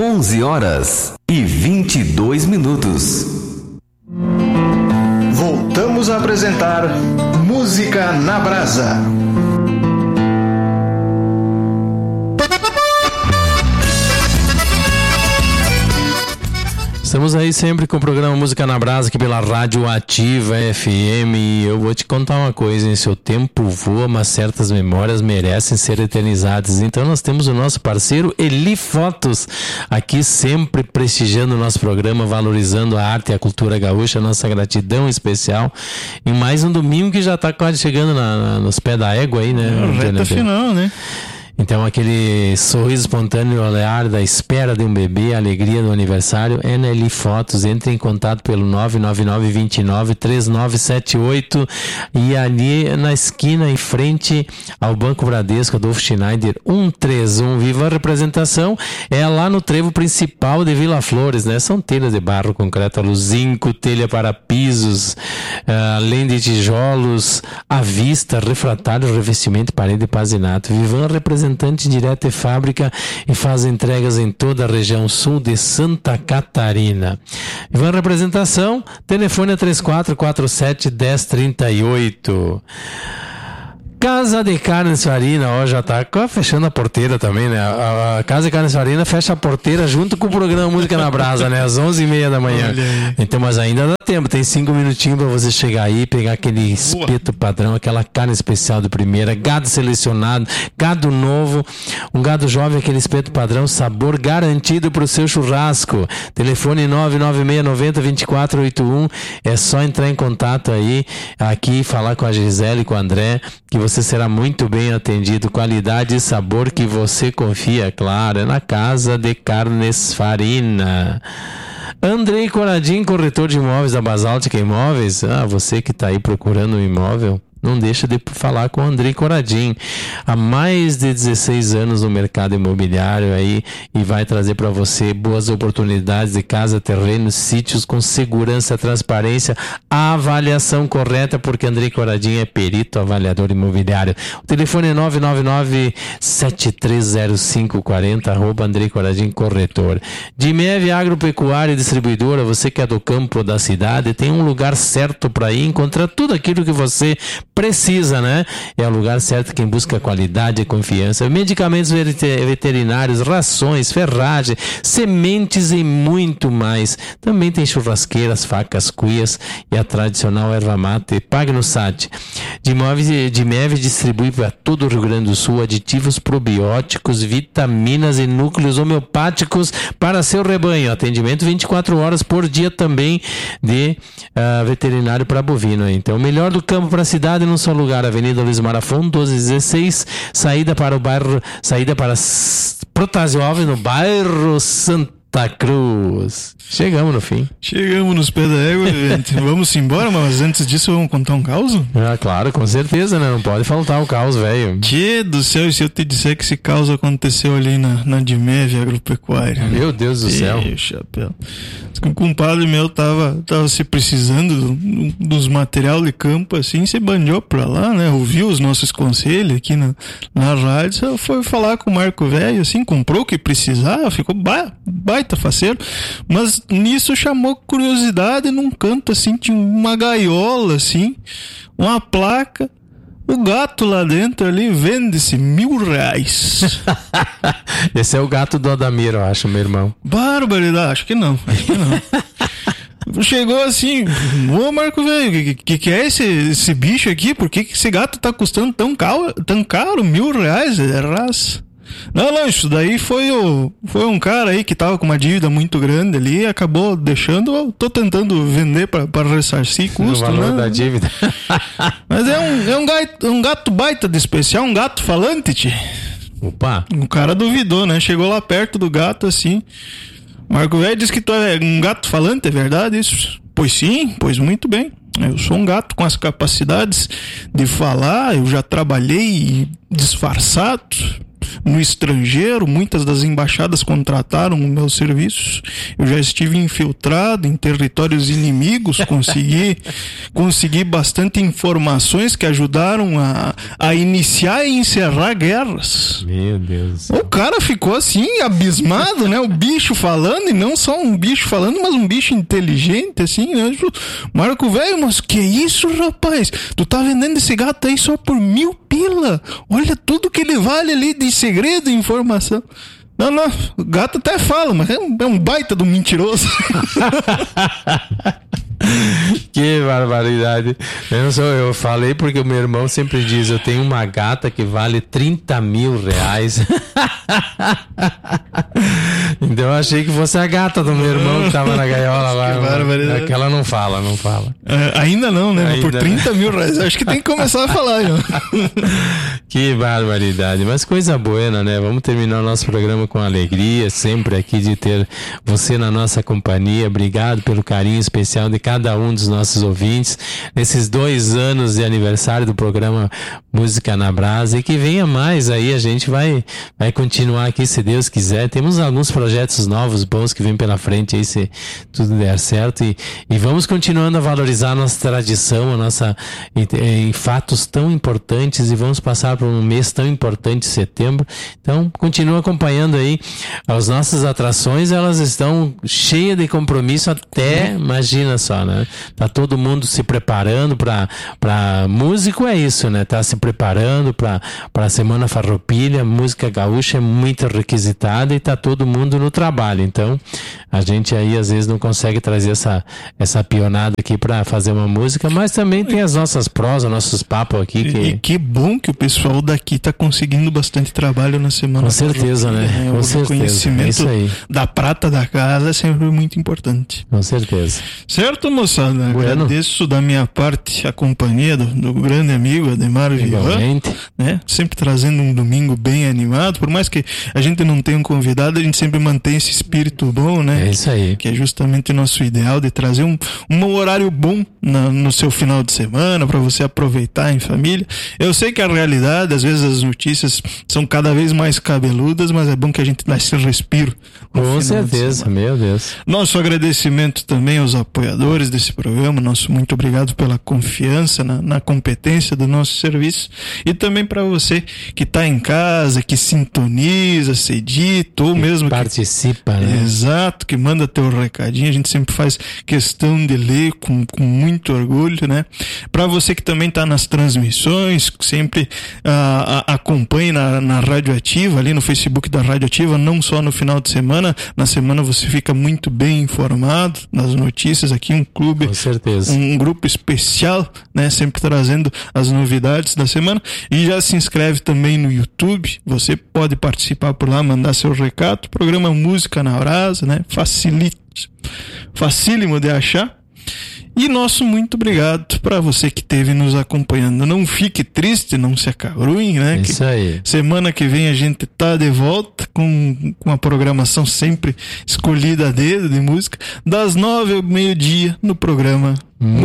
11h22. Voltamos a apresentar Música na Brasa. Estamos aí sempre com o programa Música na Brasa aqui pela Rádio Ativa FM. E eu vou te contar uma coisa, hein? Seu tempo voa, mas certas memórias merecem ser eternizadas. Então nós temos o nosso parceiro Eli Fotos aqui sempre prestigiando o nosso programa, valorizando a arte e a cultura gaúcha. Nossa gratidão especial em mais um domingo que já está quase chegando nos pés da égua aí, né? Reta final, né? Então aquele sorriso espontâneo, olhar da espera de um bebê, a alegria do aniversário é na Eli Fotos. Entre em contato pelo 999-29-3978 e ali na esquina em frente ao Banco Bradesco, Adolfo Schneider 131. Viva a representação, é lá no trevo principal de Vila Flores, né? São telhas de barro, concreto, aluzinco, telha para pisos, além de tijolos à vista, refratário, revestimento, parede e pazinato. Viva a representação direto de fábrica e faz entregas em toda a região sul de Santa Catarina. Ivan Representação, telefone é 3447-1038. Casa de Carnes Farina, ó, já tá fechando a porteira também, né? A Casa de Carnes Farina fecha a porteira junto com o programa Música na Brasa, né? Às 11h30 da manhã. Então, mas ainda dá tempo, tem 5 minutinhos pra você chegar aí, pegar aquele espeto padrão, aquela carne especial de primeira, gado selecionado, gado novo, um gado jovem, aquele espeto padrão, sabor garantido pro seu churrasco. Telefone 99690-2481, é só entrar em contato aí, aqui, falar com a Gisele e com o André, que você será muito bem atendido. Qualidade e sabor que você confia, claro, é na Casa de Carnes Farina. Andrei Coradim, corretor de imóveis da Basáltica Imóveis. Você que está aí procurando um imóvel, não deixa de falar com o Andrei Coradim. Há mais de 16 anos no mercado imobiliário aí, e vai trazer para você boas oportunidades de casa, terrenos, sítios com segurança, transparência, avaliação correta, porque Andrei Coradim é perito avaliador imobiliário. O telefone é 999-730540, @Andrei Coradim Corretor. Dimev Agropecuária Distribuidora, você que é do campo ou da cidade, tem um lugar certo para ir encontrar tudo aquilo que você precisa, né? É o lugar certo quem busca qualidade e confiança. Medicamentos veterinários, rações, ferragem, sementes e muito mais. Também tem churrasqueiras, facas, cuias e a tradicional erva mate. Pague no SAT. Dimev distribui para todo o Rio Grande do Sul aditivos probióticos, vitaminas e núcleos homeopáticos para seu rebanho. Atendimento 24 horas por dia também de veterinário para bovino. Então, o melhor do campo para a cidade num só lugar. Avenida Luiz Marafon, 1216, saída para Protásio Alves, no bairro Santa Cruz. Chegamos no fim. Chegamos nos pés da égua, gente. Vamos embora, mas antes disso vamos contar um caos? Claro, com certeza, né? Não pode faltar o caos, velho. Tchê do céu, e se eu te disser que esse caos aconteceu ali na Dimev Agropecuária? Meu Deus do céu. Chapéu. Um compadre meu tava se precisando dos material de campo, assim, se bandiou pra lá, né? Ouviu os nossos conselhos aqui na rádio, só foi falar com o Marco Velho, assim, comprou o que precisava, ficou baita faceiro, mas nisso chamou curiosidade. Num canto, assim, tinha uma gaiola, assim, uma placa, o gato lá dentro ali, vende-se R$1.000. Esse é o gato do Adamir, eu acho, meu irmão. Barbaridade, acho que não. Chegou assim, ô Marco Velho, que é esse bicho aqui? Por que esse gato tá custando tão caro? R$1.000? É raça. Não, isso daí foi um cara aí que tava com uma dívida muito grande ali e acabou deixando. Eu tô tentando vender pra ressarcir custo, o valor, né, da dívida. Mas é um gato baita de especial, um gato falante, tchê. Opa! O cara duvidou, né? Chegou lá perto do gato, assim. Marco Velho disse que tu é um gato falante, é verdade isso? Pois sim, pois muito bem. Eu sou um gato com as capacidades de falar, eu já trabalhei disfarçado. no estrangeiro, muitas das embaixadas contrataram o meu serviço. Eu já estive infiltrado em territórios inimigos, consegui bastante informações que ajudaram a iniciar e encerrar guerras. Meu Deus. O cara ficou assim, abismado, né? O bicho falando, e não só um bicho falando, mas um bicho inteligente, assim, né? Marco velho, mas que isso, rapaz? Tu tá vendendo esse gato aí só por 1.000 pila? Olha tudo que ele vale ali de segredo e informação. Não, o gato até fala, mas é um baita do mentiroso. Que barbaridade. Eu falei porque o meu irmão sempre diz, eu tenho uma gata que vale 30 mil reais. Então eu achei que fosse a gata do meu irmão que tava na gaiola lá. Aquela não fala. Ainda não, né? Ainda por 30 mil reais. Acho que tem que começar a falar. Que barbaridade. Mas coisa boa, né? Vamos terminar o nosso programa com alegria, sempre aqui de ter você na nossa companhia. Obrigado pelo carinho especial de cada um dos nossos ouvintes nesses 2 anos de aniversário do programa Música na Brasa, e que venha mais aí, a gente vai continuar aqui se Deus quiser. Temos alguns projetos novos, bons que vêm pela frente aí, se tudo der certo, e vamos continuando a valorizar a nossa tradição, em fatos tão importantes, e vamos passar por um mês tão importante, setembro. Então continua acompanhando aí as nossas atrações, elas estão cheias de compromisso até, imagina só, né? Tá todo mundo se preparando para músico, é isso, né? Tá se preparando para a Semana Farroupilha. Música gaúcha é muito requisitada e tá todo mundo no trabalho. Então a gente aí às vezes não consegue trazer essa pionada aqui para fazer uma música, mas também tem as nossas prosas, nossos papos aqui. E que bom que o pessoal daqui tá conseguindo bastante trabalho na Semana. Com certeza, né? Com certeza. O reconhecimento é isso aí. da prata da casa é sempre muito importante. Com certeza. Certo, moçada? Bueno. Agradeço da minha parte a companhia do grande amigo Ademar Vivan, né? Sempre trazendo um domingo bem animado. Por mais que a gente não tenha um convidado, a gente sempre mantém esse espírito bom, né? É isso aí. Que é justamente o nosso ideal, de trazer um horário bom no seu final de semana, para você aproveitar em família. Eu sei que a realidade, às vezes as notícias são cada vez mais cabeludas, mas é bom que a gente dá esse respiro. Com certeza, meu Deus. Nosso agradecimento também aos apoiadores desse programa, nosso muito obrigado pela confiança na competência do nosso serviço, e também para você que está em casa, que sintoniza, se edita, ou mesmo participa, né? Exato, que manda teu recadinho, a gente sempre faz questão de ler com muito orgulho, né? Para você que também está nas transmissões, sempre acompanhe na Rádio Ativa, ali no Facebook da Rádio Ativa, não só no final de semana, na semana você fica muito bem informado nas notícias aqui, um clube, com certeza, um grupo especial, né? Sempre trazendo as novidades da semana. E já se inscreve também no YouTube, você pode participar por lá, mandar seu recado. Programa Música na Brasa, né? Facílimo de achar. E nosso muito obrigado para você que esteve nos acompanhando. Não fique triste, não se acabrunhe, né? Isso aí. Semana que vem a gente tá de volta com a programação sempre escolhida a dedo de música, das 9 ao meio-dia no programa